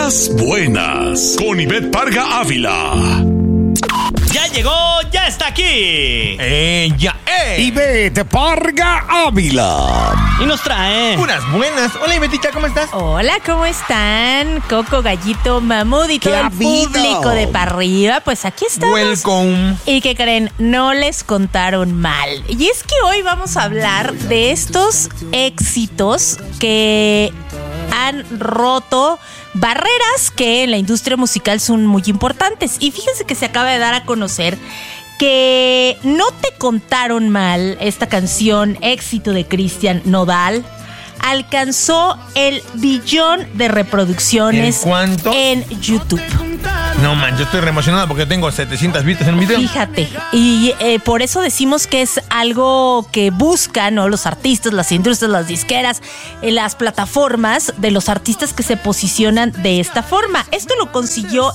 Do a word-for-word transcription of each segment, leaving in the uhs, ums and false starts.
Las buenas con Ivette Parga Ávila. Ya llegó, ya está aquí. Ella es Ivette Parga Ávila. Y nos trae unas buenas. Hola, Ivetita, ¿cómo estás? Hola, ¿cómo están? Coco, Gallito, Mamut y todo el público de para arriba. Pues aquí estamos. Welcome. ¿Y qué creen? No les contaron mal. Y es que hoy vamos a hablar de estos éxitos que han roto barreras que en la industria musical son muy importantes. Y fíjense que se acaba de dar a conocer que No te contaron mal, esta canción éxito de Cristian Nodal, alcanzó el billón de reproducciones. ¿En cuánto? En YouTube. No, man, yo estoy re emocionado porque tengo setecientas vistas en el video. Fíjate, y eh, por eso decimos que es algo que buscan, ¿no?, los artistas, las industrias, las disqueras, eh, las plataformas de los artistas que se posicionan de esta forma. Esto lo consiguió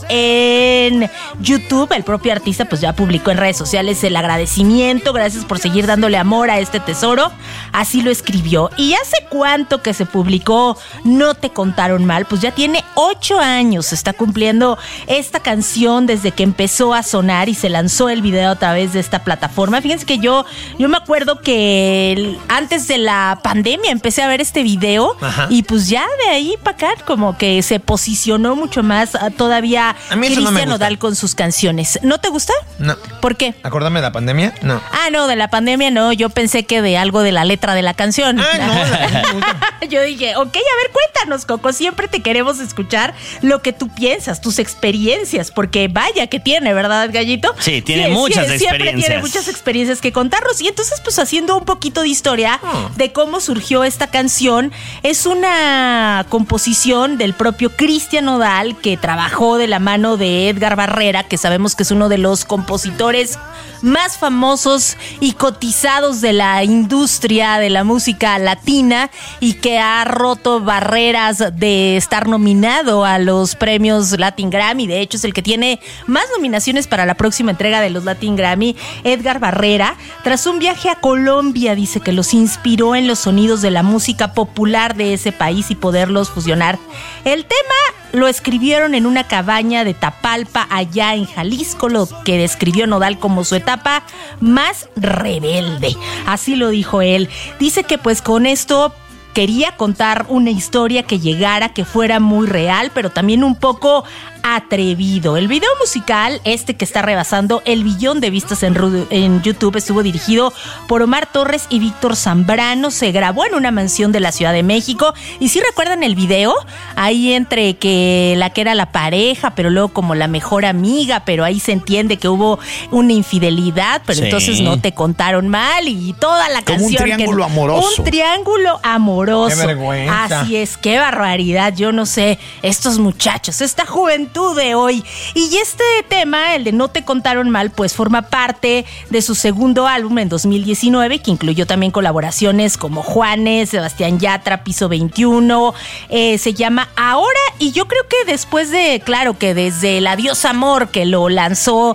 en YouTube. El propio artista pues ya publicó en redes sociales el agradecimiento, gracias por seguir dándole amor a este tesoro. Así lo escribió. ¿Y hace cuánto que se publicó No te contaron mal? Pues ya tiene ocho años, se está cumpliendo esta canción desde que empezó a sonar y se lanzó el video a través de esta plataforma. Fíjense que yo, yo me acuerdo que el, antes de la pandemia empecé a ver este video. Ajá. Y pues ya de ahí para acá como que se posicionó mucho más uh, todavía Cristian no Nodal con sus canciones. ¿No te gusta? No. ¿Por qué? ¿Acordarme de la pandemia? No. Ah, no, de la pandemia no. Yo pensé que de algo de la letra de la canción. Ah, no, la, no me gusta. Yo dije, ok, a ver, cuéntanos, Coco. Siempre te queremos escuchar lo que tú piensas, tus experiencias, porque vaya que tiene, ¿verdad, Gallito? Sí, tiene sí, muchas sí, experiencias. Siempre tiene muchas experiencias que contarnos. Y entonces, pues haciendo un poquito de historia oh. de cómo surgió esta canción, es una composición del propio Cristian Nodal, que trabajó de la mano de Edgar Barrera, que sabemos que es uno de los compositores más famosos y cotizados de la industria de la música latina y que ha roto barreras de estar nominado a los premios Latin Grammy. De hecho, es el que tiene más nominaciones para la próxima entrega de los Latin Grammy. Edgar Barrera, tras un viaje a Colombia, dice que los inspiró en los sonidos de la música popular de ese país y poderlos fusionar. El tema lo escribieron en una cabaña de Tapalpa, allá en Jalisco, lo que describió Nodal como su etapa más rebelde. Así lo dijo él. Dice que pues con esto quería contar una historia que llegara, que fuera muy real, pero también un poco atrevido. El video musical, este que está rebasando el billón de vistas en, en YouTube, estuvo dirigido por Omar Torres y Víctor Zambrano. Se grabó en una mansión de la Ciudad de México. Y si recuerdan el video, ahí entre que la que era la pareja, pero luego como la mejor amiga, pero ahí se entiende que hubo una infidelidad, pero sí. Entonces no te contaron mal y toda la como canción. Un triángulo que, amoroso. Un triángulo amoroso. Qué vergüenza. Así es, qué barbaridad. Yo no sé, estos muchachos, esta juventud de hoy. Y este tema, el de No te contaron mal, pues forma parte de su segundo álbum en dos mil diecinueve, que incluyó también colaboraciones como Juanes, Sebastián Yatra, Piso veintiuno. Eh, se llama Ahora, y yo creo que después de, claro, que desde el Adiós Amor, que lo lanzó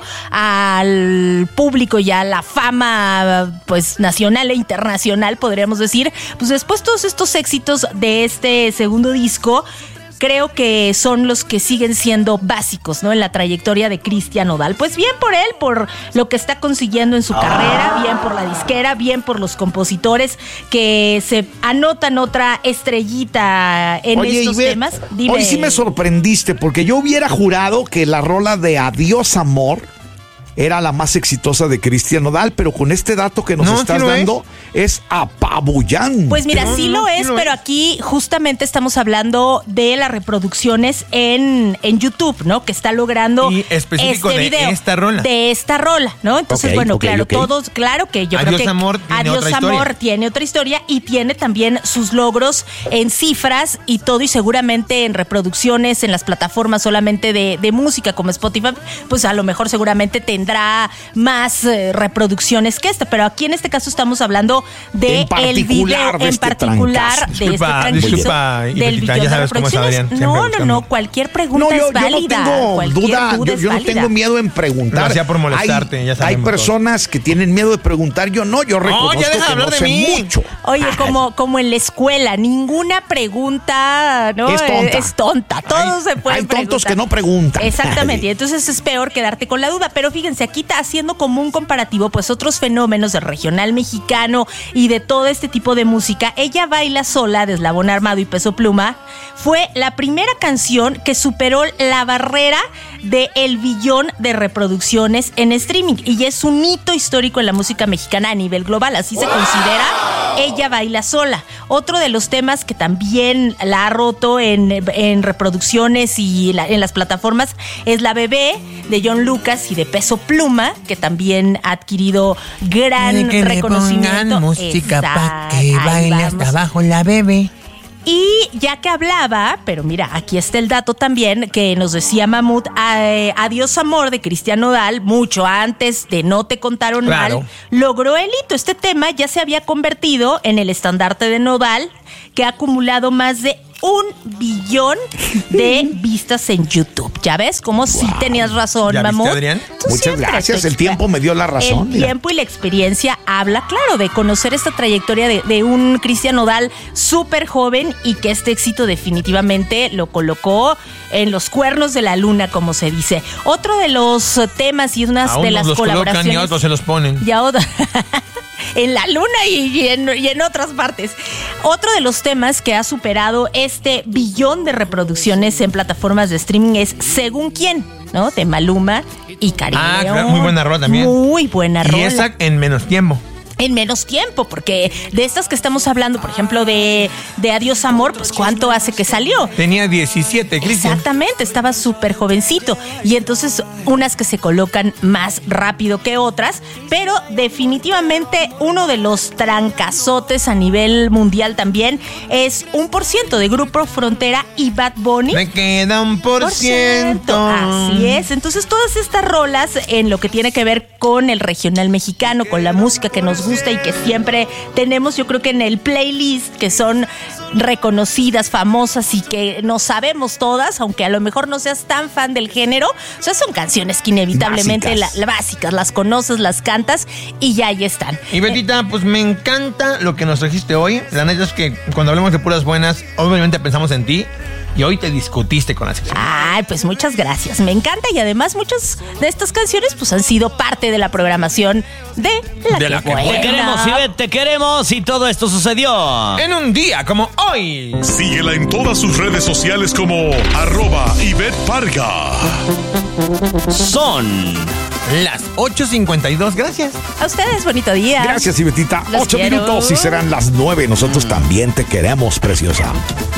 al público y a la fama pues nacional e internacional, podríamos decir, pues después todos estos éxitos de este segundo disco creo que son los que siguen siendo básicos, ¿no?, en la trayectoria de Cristian Nodal. Pues bien por él, por lo que está consiguiendo en su ah. carrera, bien por la disquera, bien por los compositores que se anotan otra estrellita en Oye, estos Ivette, temas. Dime. Hoy sí me sorprendiste porque yo hubiera jurado que la rola de Adiós Amor era la más exitosa de Cristian Nodal, pero con este dato que nos no, estás ¿sí dando es? es apabullante. Pues mira, no, sí no, lo es, sí lo pero es. aquí justamente estamos hablando de las reproducciones en, en YouTube, ¿no? Que está logrando y específico este de video. esta rola. De esta rola, ¿no? Entonces, Okay, bueno, okay, claro, okay. todos, claro que yo Adiós creo que Amor tiene Adiós otra Amor historia. tiene otra historia y tiene también sus logros en cifras y todo, y seguramente en reproducciones en las plataformas solamente de, de música como Spotify, pues a lo mejor seguramente tendrá más eh, reproducciones que esta, pero aquí en este caso estamos hablando de el video particular de en este particular trancazo. de este Disculpa, tranquizo disculpa, del Ibetita, billón ya de sabes cómo es reproducciones. Adrián, siempre No, no, buscando. no, cualquier pregunta No, yo, es yo no válida. tengo cualquier duda, duda yo, es yo no válida. tengo miedo en preguntar. Lo hacía por molestarte, hay, ya Hay sabemos personas que tienen miedo de preguntar, yo no, yo reconozco ya deja de que hablar no de sé mí. mucho. Oye, Ay, como, como en la escuela, ninguna pregunta ¿no? Es tonta. Es tonta. Todos se pueden hay tontos preguntar. que no preguntan. Exactamente, y entonces es peor quedarte con la duda. Pero fíjense, aquí está haciendo como un comparativo, pues otros fenómenos del regional mexicano y de todo este tipo de música. Ella baila sola de Eslabón Armado y Peso Pluma. Fue la primera canción que superó la barrera de el billón de reproducciones en streaming. Y es un hito histórico en la música mexicana a nivel global. Así se considera Ella Baila Sola. Otro de los temas que también la ha roto en, en reproducciones y la, en las plataformas es La Bebé de John Lucas y de Peso Pluma, que también ha adquirido gran que reconocimiento. Le pongan música pa' que Exacto, ahí baile hasta vamos. abajo la bebé. Y ya que hablaba, pero mira, aquí está el dato también que nos decía Mamut, eh, Adiós Amor de Cristian Nodal, mucho antes de No Te Contaron Claro. Mal, logró el hito. Este tema ya se había convertido en el estandarte de Nodal, que ha acumulado más de un billón de vistas en YouTube. ¿Ya ves? Como si tenías razón, ¿Ya viste, Mamut. Adrián? Tú Muchas siempre gracias, te el tiempo me dio la razón, El mira. tiempo y la experiencia habla, claro, de conocer esta trayectoria de, de un Cristian Nodal súper joven y que este éxito definitivamente lo colocó en los cuernos de la luna, como se dice. Otro de los temas y unas A de unos las los colaboraciones. colocan y a otros se los ponen. Y a otra- en la luna y, y en, y en otras partes. Otro de los temas que ha superado este billón de reproducciones en plataformas de streaming es Según Quién, ¿no? De Maluma y Karim Ah, León. claro, muy buena rola también. Muy buena Y rola. esa en menos tiempo. En menos tiempo, porque de estas que estamos hablando, por ejemplo, de, de Adiós Amor, pues ¿cuánto hace que salió? Tenía diecisiete, Cristian. Exactamente, estaba súper jovencito. Y entonces unas que se colocan más rápido que otras, pero definitivamente uno de los trancazotes a nivel mundial también es un por ciento de Grupo Frontera y Bad Bunny. Me queda un por ciento. Así es. Entonces, todas estas rolas en lo que tiene que ver con el regional mexicano, con la música que nos gusta y que siempre tenemos, yo creo que en el playlist, que son reconocidas, famosas y que no sabemos todas, aunque a lo mejor no seas tan fan del género, o sea, son canciones que inevitablemente Básicas. la- la básicas, las conoces, las cantas y ya ahí están. Y Betita, pues me encanta lo que nos trajiste hoy. La neta es que cuando hablamos de puras buenas, obviamente pensamos en ti. Y hoy te discutiste con la sección. Ay, pues muchas gracias. Me encanta y además muchas de estas canciones pues han sido parte de la programación de La De Que La Que Buena. Te queremos, Ivette, te queremos y todo esto sucedió. En un día como hoy. Síguela en todas sus redes sociales como arroba Ivette Parga. Son Las ocho cincuenta y dos, gracias. A ustedes, bonito día. Gracias, Ibetita. Los Ocho quiero. minutos y serán las nueve. Nosotros también te queremos, preciosa.